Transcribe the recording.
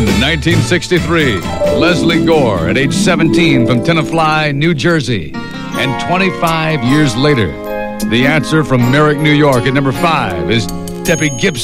In 1963, Leslie Gore, at age 17 from Tenafly, New Jersey. And 25 years later, the answer from Merrick, New York at number 5 is Debbie Gibson.